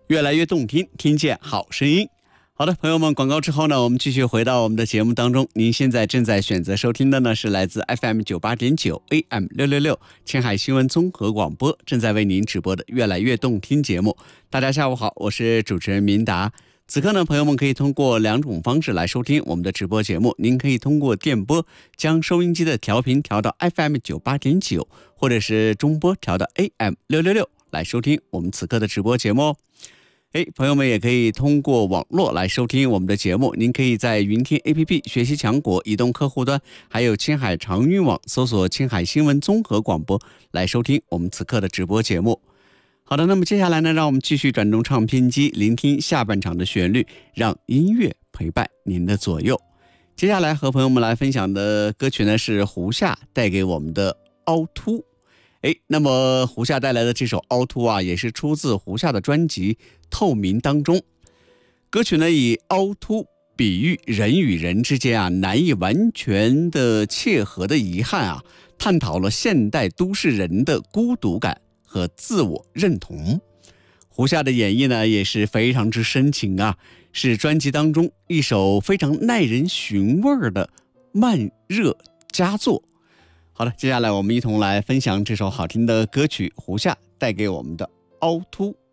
越来越动听，听见好声音。好的，朋友们，广告之后呢，我们继续回到我们的节目当中。您现在正在选择收听的呢，是来自 FM 98.9 AM 666青海新闻综合广播正在为您直播的越来越动听节目。大家下午好，我是主持人明达。此刻呢，朋友们可以通过两种方式来收听我们的直播节目。您可以通过电波将收音机的调频调到 FM 98.9，或者是中波调到 AM 666来收听我们此刻的直播节目哦。朋友们也可以通过网络来收听我们的节目。您可以在云听 APP、学习强国移动客户端，还有青海长运网搜索青海新闻综合广播来收听我们此刻的直播节目。好的，那么接下来呢，让我们继续转动唱片机，聆听下半场的旋律，让音乐陪伴您的左右。接下来和朋友们来分享的歌曲呢，是胡夏带给我们的凹凸。那么胡夏带来的这首凹凸啊，也是出自胡夏的专辑《透明》当中。歌曲呢，以凹凸比喻人与人之间啊难以完全的切合的遗憾啊，探讨了现代都市人的孤独感和自我认同。胡夏的演绎呢，也是非常之深情啊，是专辑当中一首非常耐人寻味的慢热佳作。好了，接下来我们一同来分享这首好听的歌曲，胡夏带给我们的凹凸。